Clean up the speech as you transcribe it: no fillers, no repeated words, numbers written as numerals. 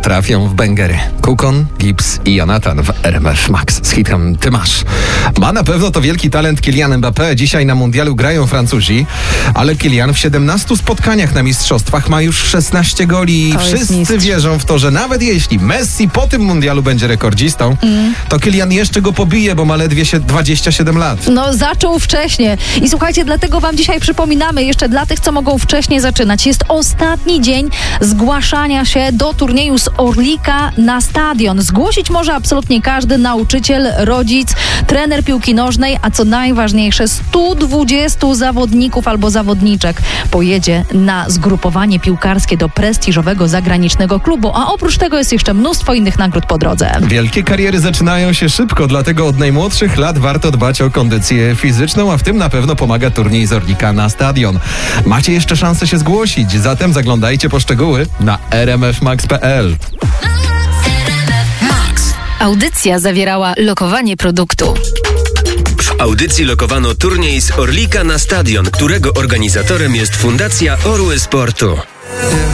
trafią w bęgery. Kukon, Gibbs i Jonathan w RMF Max z hitem Ty masz. Ma na pewno to wielki talent Kylian Mbappé. Dzisiaj na mundialu grają Francuzi, ale Kylian w 17 spotkaniach na mistrzostwach ma już 16 goli i wszyscy wierzą w to, że nawet jeśli Messi po tym mundialu będzie rekordzistą, to Kylian jeszcze go pobije, bo ma ledwie 27 lat. No zaczął wcześnie. I słuchajcie, dlatego wam dzisiaj przypominamy, jeszcze dla tych, co mogą wcześniej zaczynać. Jest ostatni dzień zgłaszania się do turnieju z Orlika na stadion. Zgłosić może absolutnie każdy nauczyciel, rodzic, trener piłki nożnej, a co najważniejsze 120 zawodników albo zawodniczek pojedzie na zgrupowanie piłkarskie do prestiżowego zagranicznego klubu, a oprócz tego jest jeszcze mnóstwo innych nagród po drodze. Wielkie kariery zaczynają się szybko, dlatego od najmłodszych lat warto dbać o kondycję fizyczną, a w tym na pewno pomaga turniej z Orlika na stadion. Macie jeszcze szansę się zgłosić, zatem zaglądajcie po szczegóły na rmfmax.pl. Audycja zawierała lokowanie produktu. W audycji lokowano turniej z Orlika na stadion, którego organizatorem jest Fundacja Orły Sportu.